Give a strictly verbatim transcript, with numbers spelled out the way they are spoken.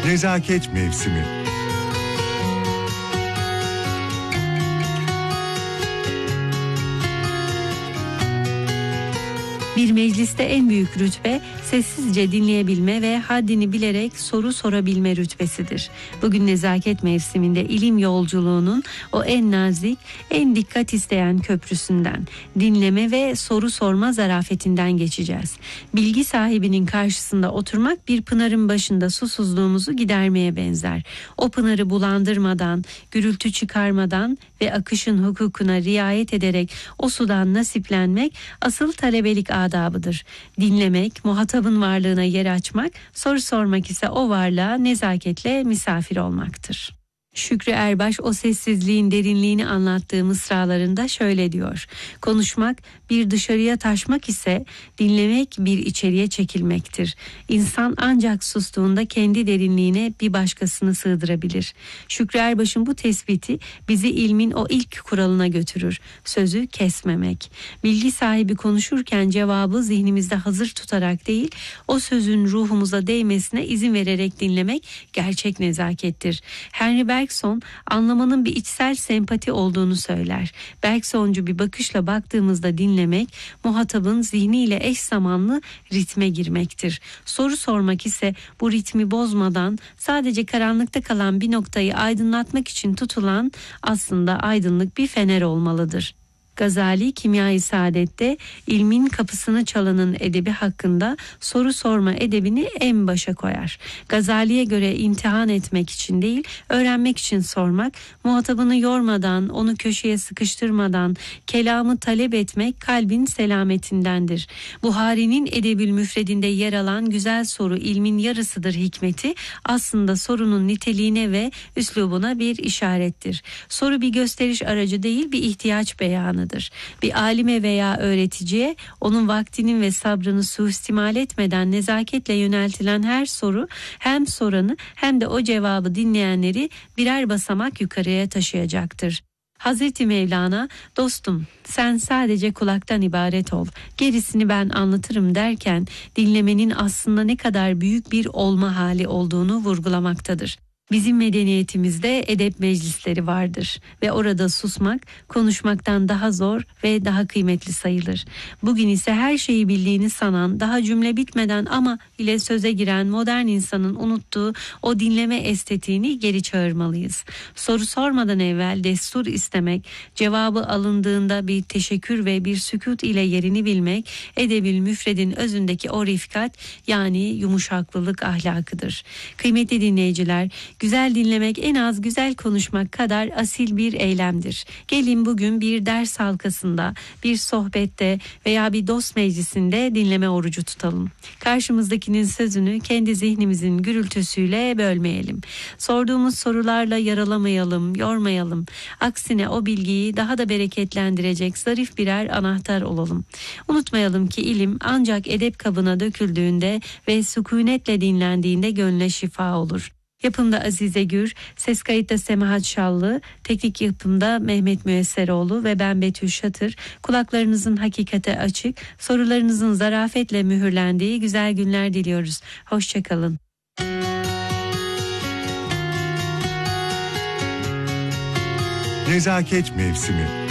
Nezaket mevsimi. Bir mecliste en büyük rütbe sessizce dinleyebilme ve haddini bilerek soru sorabilme rütbesidir. Bugün nezaket mevsiminde ilim yolculuğunun o en nazik, en dikkat isteyen köprüsünden, dinleme ve soru sorma zarafetinden geçeceğiz. Bilgi sahibinin karşısında oturmak bir pınarın başında susuzluğumuzu gidermeye benzer. O pınarı bulandırmadan, gürültü çıkarmadan ve akışın hukukuna riayet ederek o sudan nasiplenmek asıl talebelik adabıdır. Dinlemek, muhatabın varlığına yer açmak, soru sormak ise o varlığa nezaketle misafir olmaktır. Şükrü Erbaş o sessizliğin derinliğini anlattığı mısralarında şöyle diyor: konuşmak bir dışarıya taşmak ise dinlemek bir içeriye çekilmektir. İnsan ancak sustuğunda kendi derinliğine bir başkasını sığdırabilir. Şükrü Erbaş'ın bu tespiti bizi ilmin o ilk kuralına götürür: sözü kesmemek. Bilgi sahibi konuşurken cevabı zihnimizde hazır tutarak değil, o sözün ruhumuza değmesine izin vererek dinlemek gerçek nezakettir. Henry Bergson anlamanın bir içsel sempati olduğunu söyler. Bergsoncu bir bakışla baktığımızda dinlemek, muhatabın zihniyle eş zamanlı ritme girmektir. Soru sormak ise bu ritmi bozmadan sadece karanlıkta kalan bir noktayı aydınlatmak için tutulan aslında aydınlık bir fener olmalıdır. Gazali Kimya-i Saadet'te ilmin kapısını çalanın edebi hakkında soru sorma edebini en başa koyar. Gazali'ye göre imtihan etmek için değil, öğrenmek için sormak, muhatabını yormadan, onu köşeye sıkıştırmadan kelamı talep etmek kalbin selametindendir. Buhari'nin Edebül Müfredinde yer alan güzel soru ilmin yarısıdır hikmeti aslında sorunun niteliğine ve üslubuna bir işarettir. Soru bir gösteriş aracı değil, bir ihtiyaç beyanı. Bir alime veya öğreticiye onun vaktinin ve sabrını suistimal etmeden nezaketle yöneltilen her soru hem soranı hem de o cevabı dinleyenleri birer basamak yukarıya taşıyacaktır. Hazreti Mevlana, dostum sen sadece kulaktan ibaret ol, gerisini ben anlatırım derken dinlemenin aslında ne kadar büyük bir olma hali olduğunu vurgulamaktadır. Bizim medeniyetimizde edep meclisleri vardır ve orada susmak konuşmaktan daha zor ve daha kıymetli sayılır. Bugün ise her şeyi bildiğini sanan, daha cümle bitmeden ama ile söze giren modern insanın unuttuğu o dinleme estetiğini geri çağırmalıyız. Soru sormadan evvel destur istemek, cevabı alındığında bir teşekkür ve bir sükût ile yerini bilmek, Edebül Müfred'in özündeki o rifkat yani yumuşaklılık ahlakıdır. Kıymetli dinleyiciler, güzel dinlemek en az güzel konuşmak kadar asil bir eylemdir. Gelin bugün bir ders halkasında, bir sohbette veya bir dost meclisinde dinleme orucu tutalım. Karşımızdakinin sözünü kendi zihnimizin gürültüsüyle bölmeyelim. Sorduğumuz sorularla yaralamayalım, yormayalım. Aksine o bilgiyi daha da bereketlendirecek zarif birer anahtar olalım. Unutmayalım ki ilim ancak edep kabına döküldüğünde ve sükunetle dinlendiğinde gönle şifa olur. Yapımda Azize Gür, ses kayıtta Semahat Şallı, teknik yapımda Mehmet Müesseroğlu ve ben Betül Şatır. Kulaklarınızın hakikate açık, sorularınızın zarafetle mühürlendiği güzel günler diliyoruz. Hoşçakalın. Nezaket mevsimi.